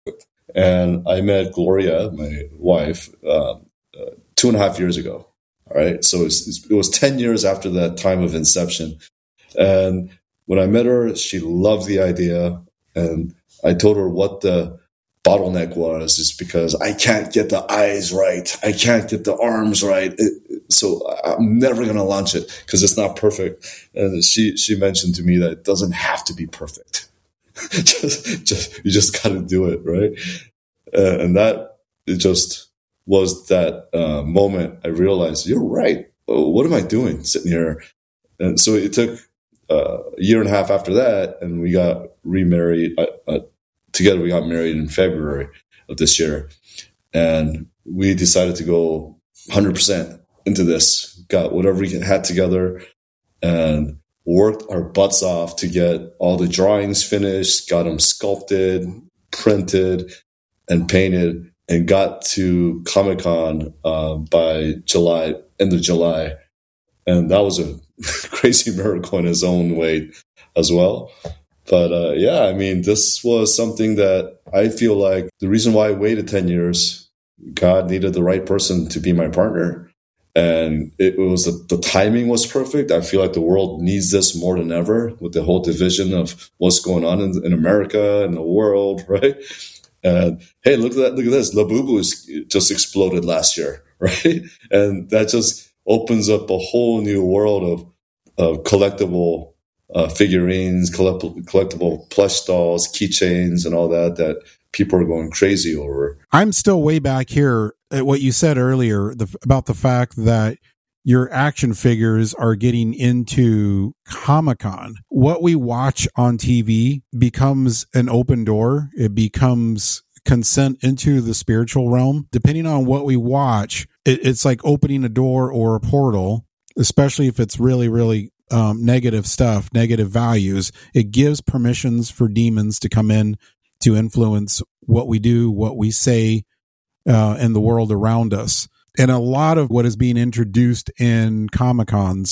And I met Gloria, my wife, 2.5 years ago. All right. So it was 10 years after that time of inception. And when I met her, she loved the idea. And I told her what the bottleneck was, is because I can't get the eyes right. I can't get the arms right. So I'm never going to launch it because it's not perfect. And she mentioned to me that it doesn't have to be perfect. You just got to do it. Right. And that it just was that moment I realized, you're right. Oh, what am I doing sitting here? And so it took a year and a half after that, and we got remarried. Together, we got married in February of this year. And we decided to go 100% into this, got whatever we had together, and worked our butts off to get all the drawings finished, got them sculpted, printed, and painted, and got to Comic-Con by end of July. And that was a crazy miracle in its own way as well. But yeah, I mean, this was something that I feel like the reason why I waited 10 years, God needed the right person to be my partner. And it was the timing was perfect. I feel like the world needs this more than ever with the whole division of what's going on in America and the world, right? And hey, look at this. Labubu just exploded last year, right? And that just opens up a whole new world of collectible figurines, collectible plush dolls, keychains, and all that people are going crazy over. I'm still way back here at what you said earlier about the fact that your action figures are getting into Comic-Con. What we watch on TV becomes an open door. It becomes consent into the spiritual realm. Depending on what we watch, it's like opening a door or a portal, especially if it's really, really negative stuff, negative values. It gives permissions for demons to come in to influence what we do, what we say, and the world around us. And a lot of what is being introduced in Comic-Con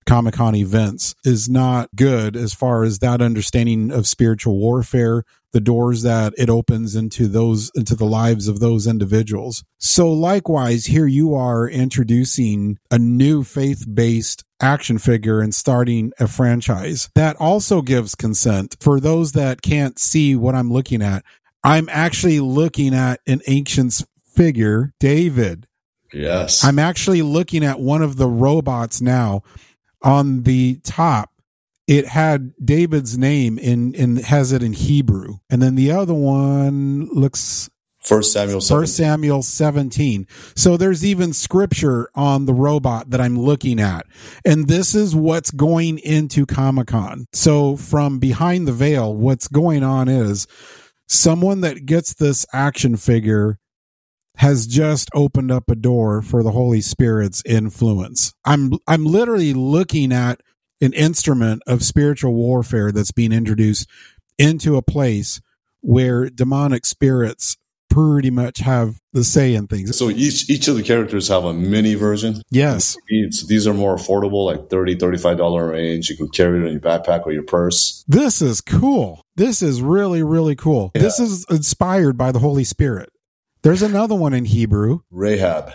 events is not good as far as that understanding of spiritual warfare, the doors that it opens into the lives of those individuals. So likewise, here you are introducing a new faith-based action figure and starting a franchise that also gives consent. For those that can't see what I'm looking at, I'm actually looking at an ancient figure, David. Yes. I'm actually looking at one of the robots now. On the top, it had David's name and has it in Hebrew. And then the other one looks 1 Samuel 17. So there's even scripture on the robot that I'm looking at. And this is what's going into Comic-Con. So from behind the veil, what's going on is someone that gets this action figure has just opened up a door for the Holy Spirit's influence. I'm literally looking at an instrument of spiritual warfare that's being introduced into a place where demonic spirits pretty much have the say in things. So each of the characters have a mini version? Yes. So these are more affordable, like $30, $35 range. You can carry it in your backpack or your purse. This is cool. This is really, really cool. Yeah. This is inspired by the Holy Spirit. There's another one in Hebrew. Rahab.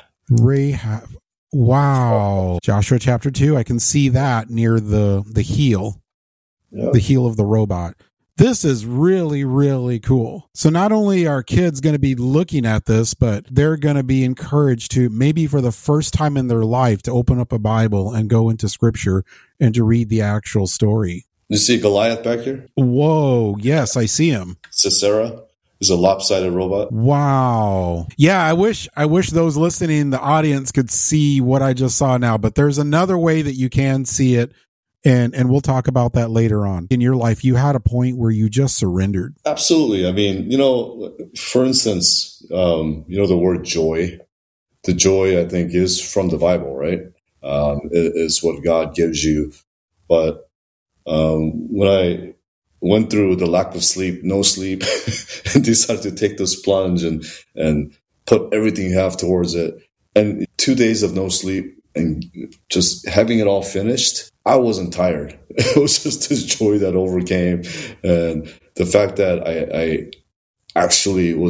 Wow. Joshua chapter 2. I can see that near the heel. Yep. The heel of the robot. This is really, really cool. So not only are kids going to be looking at this, but they're going to be encouraged to, maybe for the first time in their life, to open up a Bible and go into scripture and to read the actual story. You see Goliath back here? Whoa. Yes, I see him. Sisera is a lopsided robot. Wow. Yeah, I wish those listening, the audience, could see what I just saw now, but there's another way that you can see it. And we'll talk about that later on. In your life, you had a point where you just surrendered. Absolutely. I mean, for instance, the word joy. The joy, I think, is from the Bible, right? It is what God gives you. But when I went through the lack of sleep, no sleep, and decided to take this plunge and put everything you have towards it, and 2 days of no sleep and just having it all finished, I wasn't tired. It was just this joy that overcame. And the fact that actually